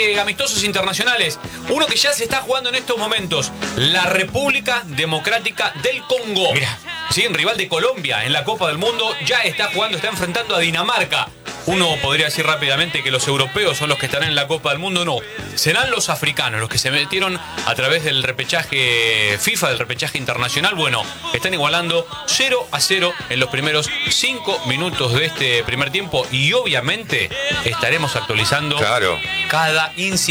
de amistosos internacionales. Uno que ya se está jugando en estos momentos. La República Democrática del Congo. Mirá. Sí, un rival de Colombia en la Copa del Mundo. Ya está jugando, está enfrentando a Dinamarca. Uno podría decir rápidamente que los europeos son los que estarán en la Copa del Mundo. No, serán los africanos los que se metieron a través del repechaje FIFA, del repechaje internacional. Bueno, están igualando 0-0 en los primeros 5 minutos de este primer tiempo. Y obviamente estaremos actualizando cada incidente.